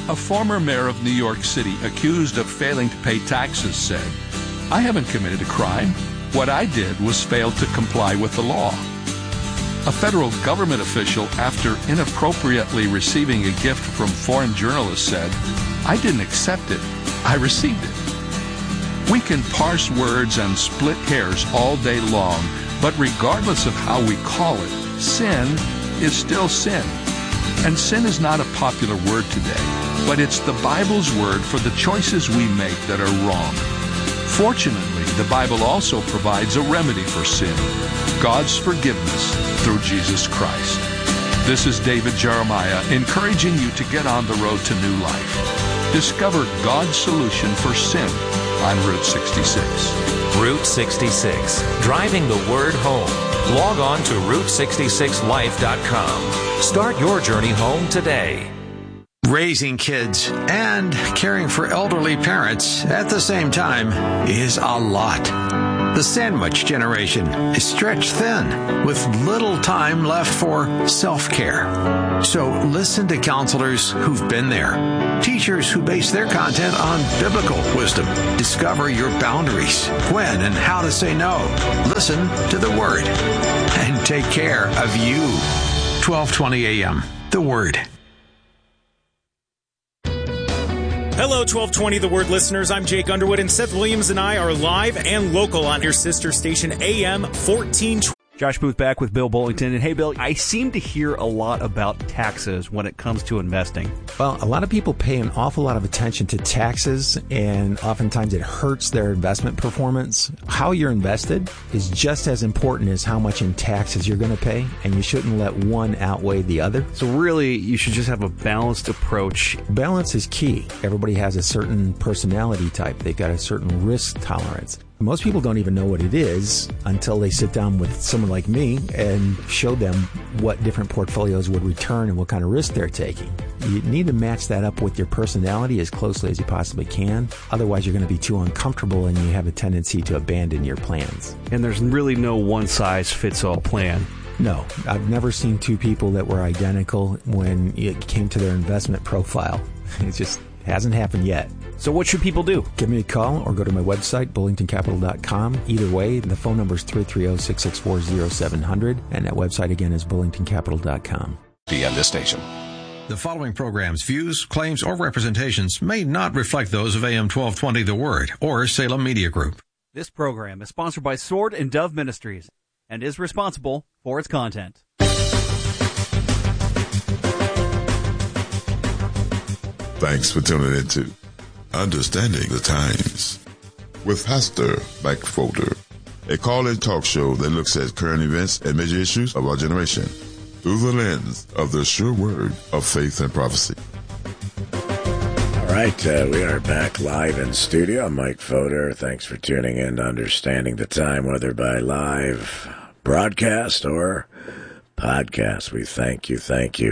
A former mayor of New York City accused of failing to pay taxes said, "I haven't committed a crime. What I did was fail to comply with the law." A federal government official, after inappropriately receiving a gift from foreign journalists, said, "I didn't accept it. I received it." We can parse words and split hairs all day long, but regardless of how we call it, sin is still sin. And sin is not a popular word today, but it's the Bible's word for the choices we make that are wrong. Fortunately, the Bible also provides a remedy for sin, God's forgiveness through Jesus Christ. This is David Jeremiah encouraging you to get on the road to new life. Discover God's solution for sin on Route 66. Route 66, driving the word home. Log on to Route66Life.com. Start your journey home today. Raising kids and caring for elderly parents at the same time is a lot. The sandwich generation is stretched thin with little time left for self-care. So listen to counselors who've been there, teachers who base their content on biblical wisdom. Discover your boundaries, when and how to say no. Listen to the Word and take care of you. 1220 a.m. The Word. Hello, 1220 The Word listeners. I'm Jake Underwood, and Seth Williams and I are live and local on your sister station, AM 1420. Josh Booth back with Bill Bullington. And hey, Bill, I seem to hear a lot about taxes when it comes to investing. Well, a lot of people pay an awful lot of attention to taxes, and oftentimes it hurts their investment performance. How you're invested is just as important as how much in taxes you're going to pay, and you shouldn't let one outweigh the other. So really, you should just have a balanced approach. Balance is key. Everybody has a certain personality type. They've got a certain risk tolerance. Most people don't even know what it is until they sit down with someone like me and show them what different portfolios would return and what kind of risk they're taking. You need to match that up with your personality as closely as you possibly can. Otherwise, you're going to be too uncomfortable and you have a tendency to abandon your plans. And there's really no one-size-fits-all plan. No, I've never seen two people that were identical when it came to their investment profile. It just hasn't happened yet. So what should people do? Give me a call or go to my website, bullingtoncapital.com. Either way, the phone number is 330-664-0700, and that website again is bullingtoncapital.com. On this station. The following program's views, claims, or representations may not reflect those of AM 1220 The Word or Salem Media Group. This program is sponsored by Sword and Dove Ministries and is responsible for its content. Thanks for tuning in to Understanding the Times with Pastor Mike Folder, a call-in talk show that looks at current events and major issues of our generation through the lens of the sure word of faith and prophecy. All right, we are back live in studio. I'm Mike Folder. Thanks for tuning in to Understanding the Time, whether by live broadcast or podcast. We thank you.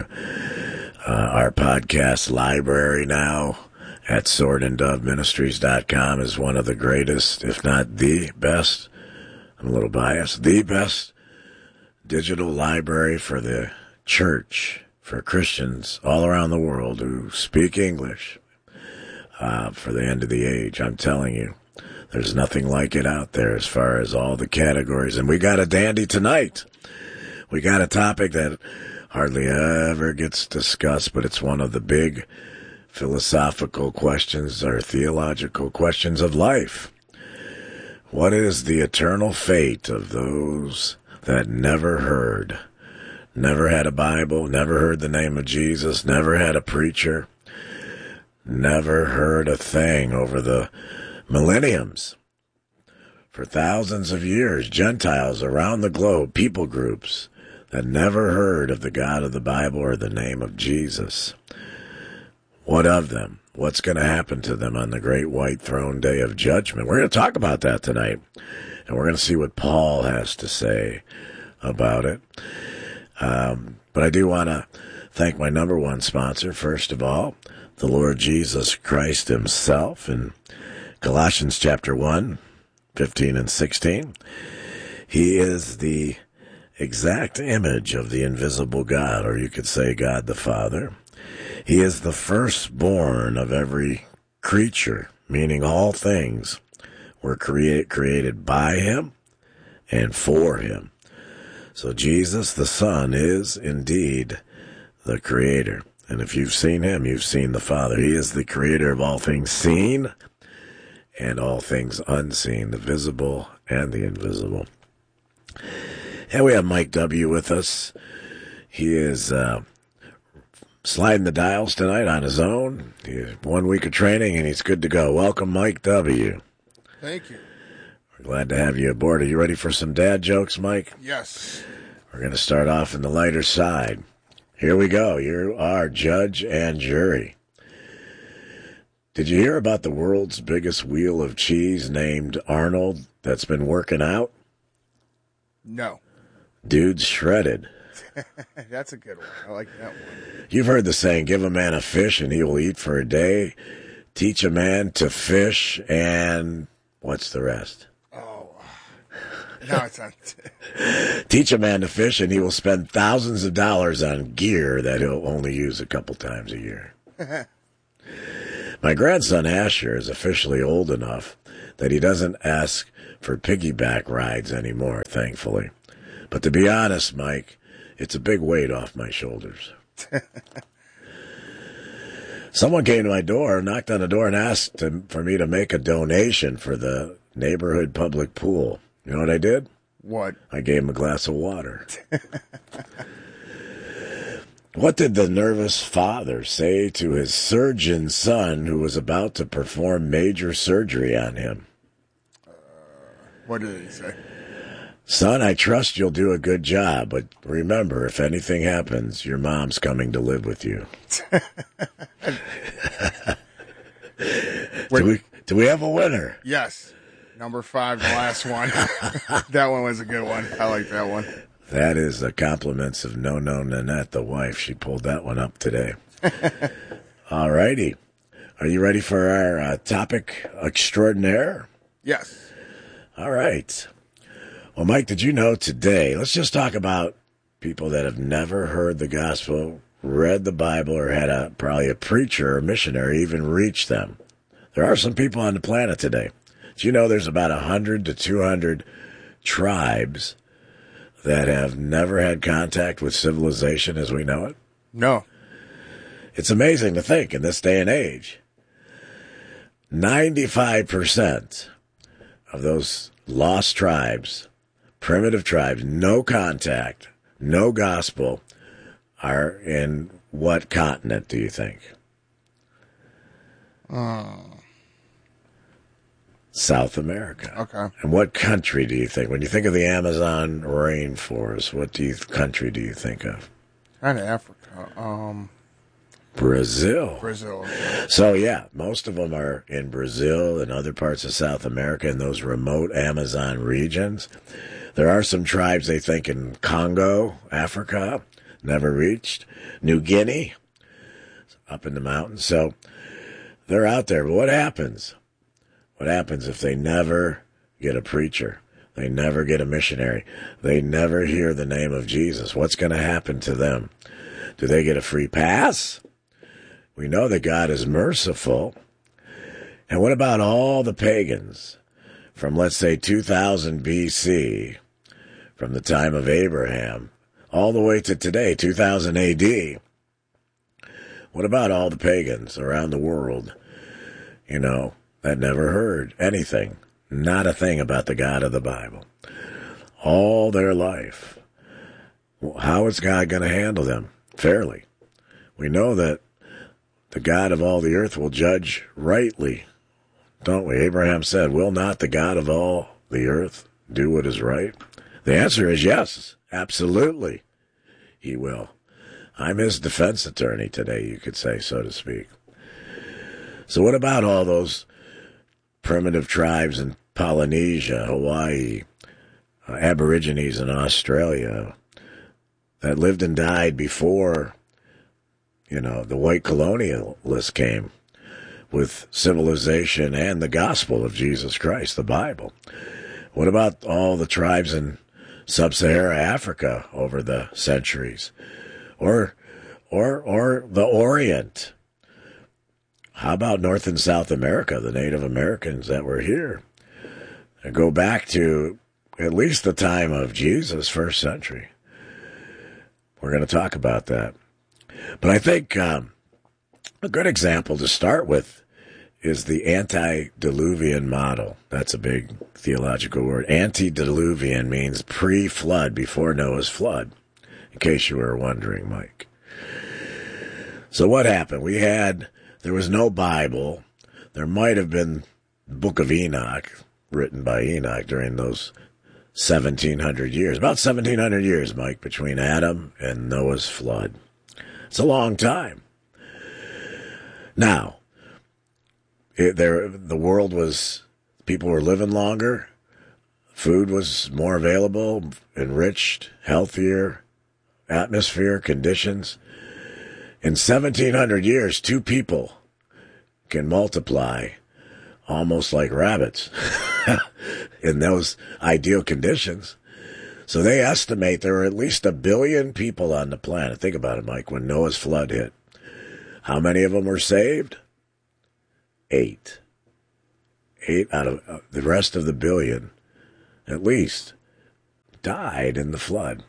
Our podcast library now at swordanddoveministries.com is one of the greatest, if not the best, I'm a little biased, the best digital library for the church, for Christians all around the world who speak English for the end of the age. I'm telling you, there's nothing like it out there as far as all the categories. And we got a dandy tonight. We got a topic that hardly ever gets discussed, but it's one of the big philosophical questions or theological questions of life. What is the eternal fate of those that never had a Bible, never heard the name of Jesus, never had a preacher, never heard a thing over the millenniums? For thousands of years, Gentiles around the globe, people groups that never heard of the God of the Bible or the name of Jesus. What of them? What's going to happen to them on the great white throne day of judgment? We're going to talk about that tonight, and we're going to see what Paul has to say about it. But I do want to thank my number one sponsor, first of all, the Lord Jesus Christ himself. In Colossians chapter 1, 15 and 16, he is the exact image of the invisible God, or you could say God the Father. He is the firstborn of every creature, meaning all things were created by him and for him. So Jesus, the Son, is indeed the Creator. And if you've seen him, you've seen the Father. He is the Creator of all things seen and all things unseen, the visible and the invisible. And we have Mike W. with us. He is sliding the dials tonight on his own. He has 1 week of training, and he's good to go. Welcome, Mike W. Thank you. We're glad to have you aboard. Are you ready for some dad jokes, Mike? Yes. We're going to start off in the lighter side. Here we go. You are judge and jury. Did you hear about the world's biggest wheel of cheese named Arnold that's been working out? No. Dude's shredded. That's a good one. I like that one. You've heard the saying, give a man a fish and he will eat for a day. Teach a man to fish and what's the rest? Oh. No, it's not. Teach a man to fish and he will spend thousands of dollars on gear that he'll only use a couple times a year. My grandson Asher is officially old enough that he doesn't ask for piggyback rides anymore, thankfully. But to be honest, Mike, it's a big weight off my shoulders. Someone came to my door, knocked on the door, and asked for me to make a donation for the neighborhood public pool. You know what I did? What? I gave him a glass of water. What did the nervous father say to his surgeon son who was about to perform major surgery on him? What did he say? Son, I trust you'll do a good job, but remember, if anything happens, your mom's coming to live with you. Do we have a winner? Yes. Number 5, the last one. That one was a good one. I like that one. That is the compliments of No Nanette, the wife. She pulled that one up today. All righty. Are you ready for our topic extraordinaire? Yes. All right. Well, Mike, did you know today, let's just talk about people that have never heard the gospel, read the Bible, or had probably a preacher or missionary even reach them. There are some people on the planet today. Do you know there's about 100 to 200 tribes that have never had contact with civilization as we know it? No. It's amazing to think in this day and age. 95% of those lost tribes, primitive tribes, no contact, no gospel, are in what continent, do you think? South America. Okay. And what country do you think? When you think of the Amazon rainforest, what country do you think of? Kind of Africa. Brazil. Brazil. So, yeah, most of them are in Brazil and other parts of South America in those remote Amazon regions. There are some tribes, they think, in Congo, Africa, never reached. New Guinea, up in the mountains. So they're out there. But what happens? What happens if they never get a preacher? They never get a missionary. They never hear the name of Jesus. What's going to happen to them? Do they get a free pass? We know that God is merciful. And what about all the pagans from, let's say, 2000 BC, from the time of Abraham, all the way to today, 2000 AD? What about all the pagans around the world, that never heard anything, not a thing about the God of the Bible? All their life. How is God going to handle them? Fairly. We know that the God of all the earth will judge rightly, don't we? Abraham said, will not the God of all the earth do what is right? The answer is yes, absolutely, he will. I'm his defense attorney today, you could say, so to speak. So what about all those primitive tribes in Polynesia, Hawaii, Aborigines in Australia that lived and died before, the white colonialists came with civilization and the gospel of Jesus Christ, the Bible? What about all the tribes in sub-Saharan Africa over the centuries? Or or the Orient. How about North and South America, the Native Americans that were here? And go back to at least the time of Jesus, first century. We're going to talk about that. But I think a good example to start with is the antediluvian model. That's a big theological word. Antediluvian means pre-flood, before Noah's flood, in case you were wondering, Mike. So what happened? There was no Bible. There might have been the Book of Enoch, written by Enoch during those 1,700 years. About 1,700 years, Mike, between Adam and Noah's flood. It's a long time. Now, the world was, people were living longer. Food was more available, enriched, healthier, atmosphere, conditions. In 1,700 years, two people can multiply almost like rabbits in those ideal conditions. So they estimate there were at least 1 billion people on the planet. Think about it, Mike, when Noah's flood hit. How many of them were saved? 8. 8 out of the rest of the billion, at least, died in the flood.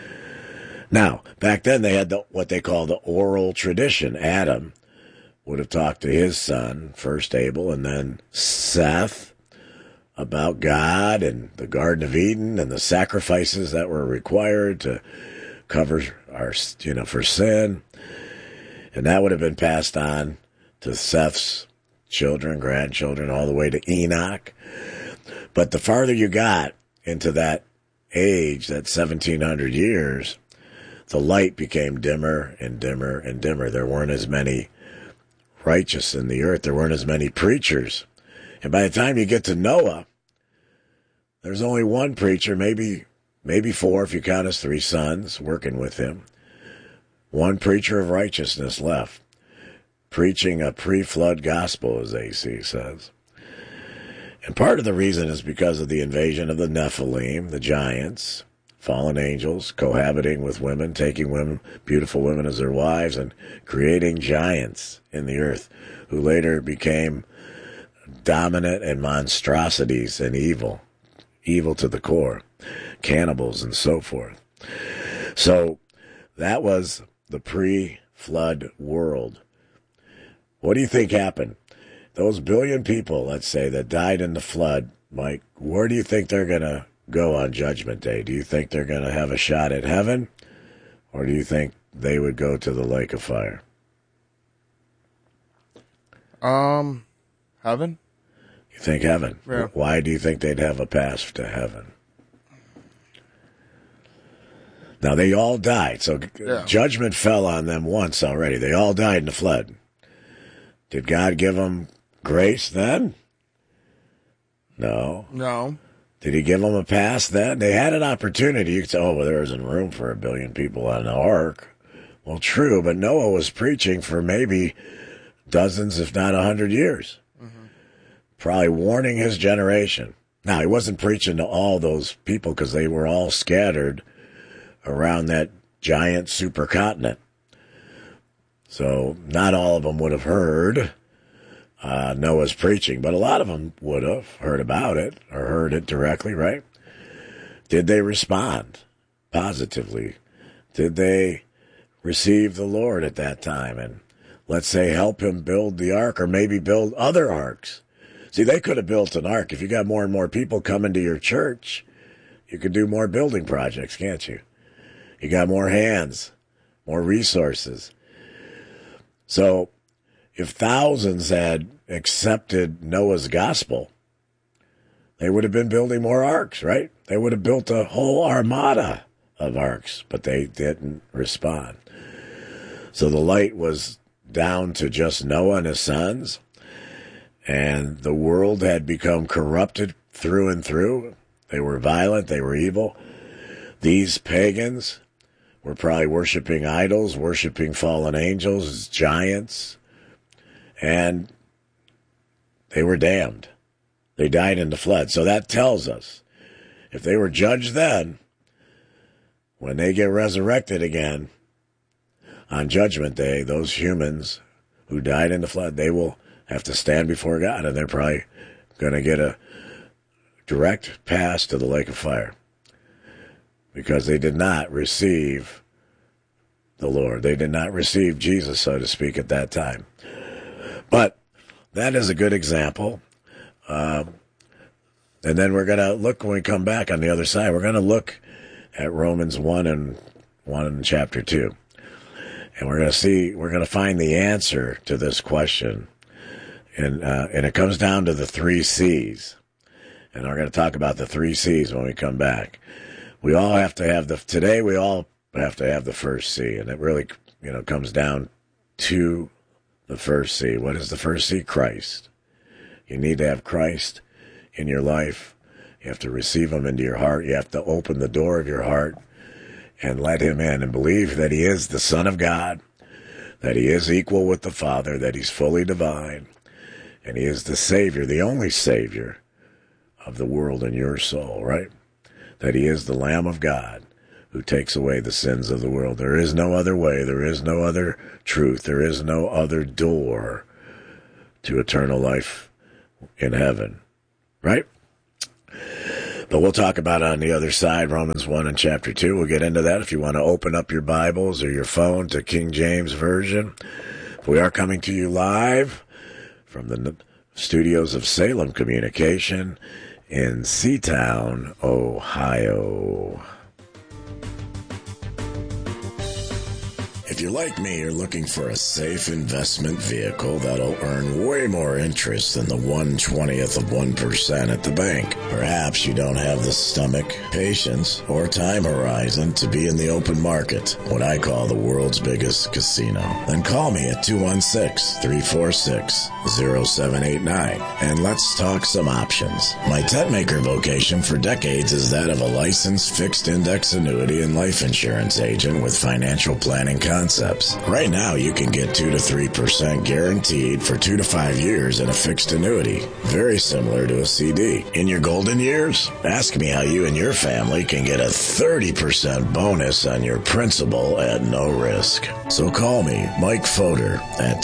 Now, back then they had what they call the oral tradition. Adam would have talked to his son, first Abel, and then Seth, about God and the Garden of Eden and the sacrifices that were required to cover our, for sin. And that would have been passed on to Seth's children, grandchildren, all the way to Enoch. But the farther you got into that age, that 1,700 years, the light became dimmer and dimmer and dimmer. There weren't as many righteous in the earth. There weren't as many preachers. And by the time you get to Noah, there's only one preacher, maybe 4 if you count his 3 sons working with him. One preacher of righteousness left, preaching a pre-flood gospel, as AC says. And part of the reason is because of the invasion of the Nephilim, the giants, fallen angels, cohabiting with women, taking women, beautiful women as their wives, and creating giants in the earth, who later became dominant and monstrosities and evil to the core, cannibals and so forth. So that was the pre-flood world. What do you think happened? Those 1 billion people, let's say, that died in the flood, Mike, where do you think they're going to go on Judgment Day? Do you think they're going to have a shot at heaven, or do you think they would go to the lake of fire? Heaven? You think heaven? Yeah. Why do you think they'd have a pass to heaven? Now, they all died, so judgment fell on them once already. They all died in the flood. Did God give them grace then? No. No. Did he give them a pass then? They had an opportunity. You could say, well, there isn't room for 1 billion people on the ark. Well, true, but Noah was preaching for maybe dozens, if not 100 years. Mm-hmm. Probably warning his generation. Now, he wasn't preaching to all those people because they were all scattered around that giant supercontinent. So not all of them would have heard Noah's preaching, but a lot of them would have heard about it or heard it directly, right? Did they respond positively? Did they receive the Lord at that time and, let's say, help him build the ark or maybe build other arks? See, they could have built an ark. If you got more and more people coming to your church, you could do more building projects, can't you? You got more hands, more resources. So if thousands had accepted Noah's gospel, they would have been building more arks, right? They would have built a whole armada of arks, but they didn't respond. So the light was down to just Noah and his sons, and the world had become corrupted through and through. They were violent, they were evil. These pagans were probably worshiping idols, worshiping fallen angels, giants, and they were damned. They died in the flood. So that tells us, if they were judged then, when they get resurrected again, on Judgment Day, those humans who died in the flood, they will have to stand before God, and they're probably going to get a direct pass to the lake of fire because they did not receive the Lord. They did not receive Jesus, so to speak, at that time. But that is a good example. And then we're going to look, when we come back on the other side, we're going to look at Romans 1 and 1 in chapter 2. And we're going to find the answer to this question. And it comes down to the 3 C's. And we're going to talk about the 3 C's when we come back. We all have to have today we all have to have the first C. And it really, comes down to the first C. What is the first C? Christ. You need to have Christ in your life. You have to receive him into your heart. You have to open the door of your heart and let him in and believe that he is the Son of God, that he is equal with the Father, that he's fully divine, and he is the Savior, the only Savior of the world and your soul, right? That he is the Lamb of God who takes away the sins of the world. There is no other way. There is no other truth. There is no other door to eternal life in heaven, right? But we'll talk about it on the other side, Romans 1 and chapter 2. We'll get into that if you want to open up your Bibles or your phone to King James Version. We are coming to you live from the studios of Salem Communication in Seatown, Ohio. If you're like me, you're looking for a safe investment vehicle that'll earn way more interest than the 1/20th of 1% at the bank. Perhaps you don't have the stomach, patience, or time horizon to be in the open market, what I call the world's biggest casino. Then call me at 216-346-0789 and let's talk some options. My tent maker vocation for decades is that of a licensed fixed index annuity and life insurance agent with financial planning concepts. Right now, you can get 2 to 3% guaranteed for 2 to 5 years in a fixed annuity, very similar to a CD. In your golden years, ask me how you and your family can get a 30% bonus on your principal at no risk. So call me, Mike Fodor, at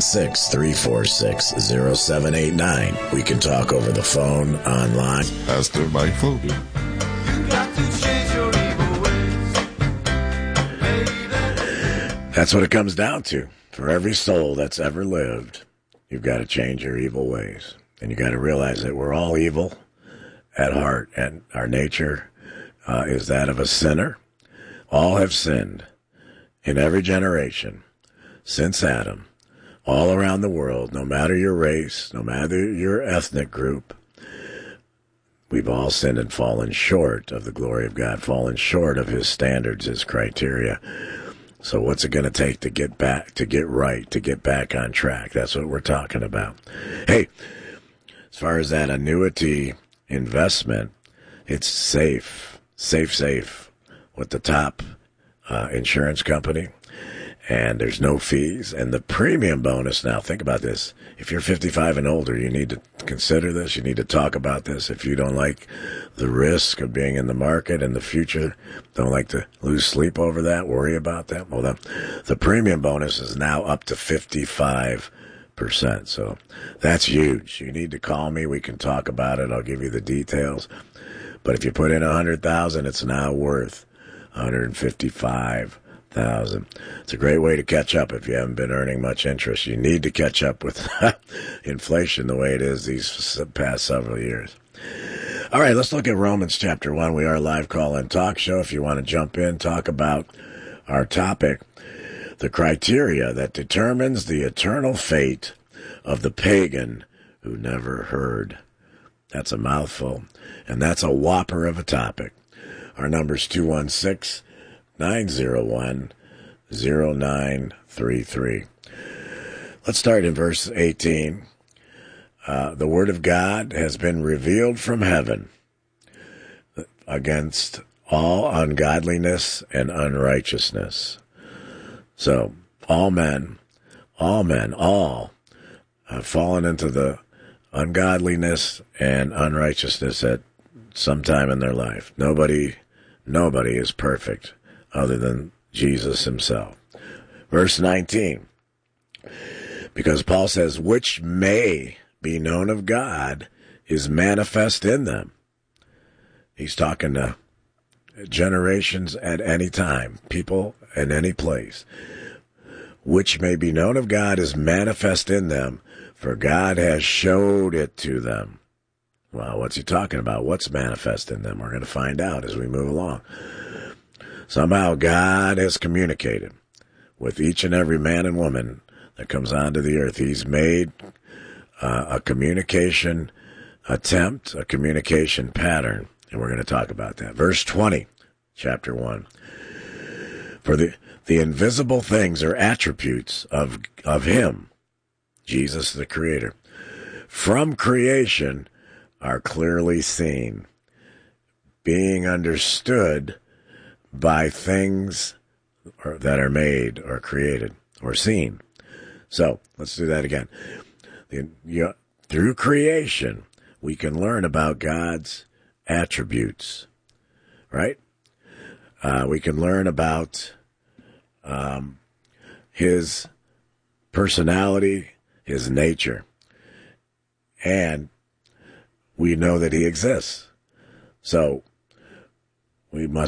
216-346-0789. We can talk over the phone, online. Pastor Mike Fodor. That's what it comes down to. For every soul that's ever lived, you've got to change your evil ways. And you got to realize that we're all evil at heart, and our nature is that of a sinner. All have sinned in every generation since Adam, all around the world, no matter your race, no matter your ethnic group. We've all sinned and fallen short of the glory of God, fallen short of his standards, his criteria. So what's it going to take to get back, to get right, to get back on track? That's what we're talking about. Hey, as far as that annuity investment, it's safe with the top insurance company, and there's no fees. And the premium bonus, now think about this. If you're 55 and older, you need to consider this. You need to talk about this. If you don't like the risk of being in the market in the future, don't like to lose sleep over that, worry about that, well, the premium bonus is now up to 55%. So that's huge. You need to call me. We can talk about it. I'll give you the details. But if you put in $100,000, it's now worth $155,000. It's a great way to catch up if you haven't been earning much interest. You need to catch up with inflation the way it is these past several years. All right, let's look at Romans chapter 1. We are a live call-in talk show. If you want to jump in, talk about our topic, the criteria that determines the eternal fate of the pagan who never heard. That's a mouthful, and that's a whopper of a topic. Our number's 216-901-0933. Let's start in verse 18. The word of God has been revealed from heaven against all ungodliness and unrighteousness. So, all men, all have fallen into the ungodliness and unrighteousness at some time in their life. Nobody is perfect other than Jesus himself. Verse 19. Because Paul says, which may be known of God is manifest in them. He's talking to generations at any time, people in any place. Which may be known of God is manifest in them, for God has showed it to them. Well, what's he talking about? What's manifest in them? We're going to find out as we move along. Somehow God has communicated with each and every man and woman that comes onto the earth. He's made a communication attempt, a communication pattern, and we're going to talk about that. Verse 20, chapter 1. For the invisible things are attributes of him, Jesus the Creator, from creation are clearly seen, being understood by things that are made or created or seen. So let's do that again. Through creation, we can learn about God's attributes, right? We can learn about his personality, his nature, and we know that he exists. So we